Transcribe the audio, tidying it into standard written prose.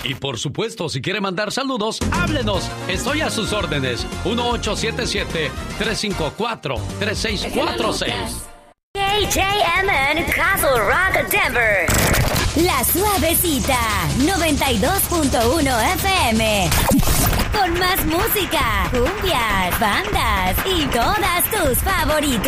Y por supuesto, si quiere mandar saludos, háblenos. Estoy a sus órdenes. 1877-354-3646. KJMN Castle Rock, Denver. La Suavecita, 92.1 FM. Con más música, cumbias, bandas y todas tus favoritas.